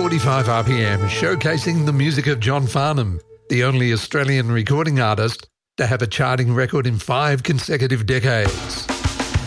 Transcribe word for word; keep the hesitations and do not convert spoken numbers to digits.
forty-five R P M, showcasing the music of John Farnham, the only Australian recording artist to have a charting record in five consecutive decades.